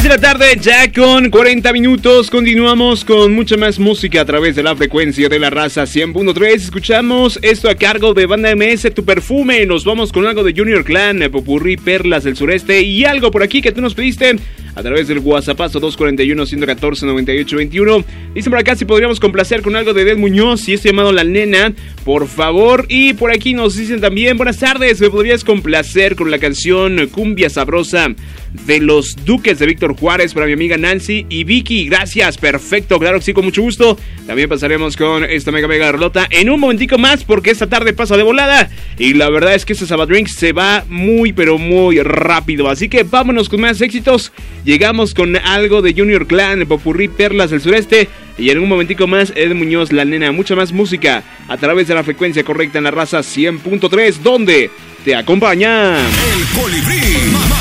6 de la tarde, ya con 40 minutos. Continuamos con mucha más música a través de la frecuencia de la raza 100.3. Escuchamos esto a cargo de Banda MS, Tu Perfume. Nos vamos con algo de Junior Clan, Popurrí, Perlas del Sureste y algo por aquí que tú nos pediste a través del WhatsAppazo 241-114-9821. Dicen por acá si podríamos complacer con algo de Edel Muñoz y este llamado La Nena, por favor. Y por aquí nos dicen también, buenas tardes, ¿me podrías complacer con la canción Cumbia Sabrosa de los Duques de Víctor Juárez para mi amiga Nancy y Vicky? Gracias, perfecto, claro que sí, con mucho gusto. También pasaremos con esta mega rolota en un momentico más porque esta tarde pasa de volada y la verdad es que este Sabadrink se va muy pero muy rápido, así que vámonos con más éxitos. Llegamos con algo de Junior Clan, Popurrí, Perlas del Sureste y en un momentico más Ed Muñoz, La Nena, mucha más música a través de la frecuencia correcta en la raza 100.3 donde te acompaña El Colibrí.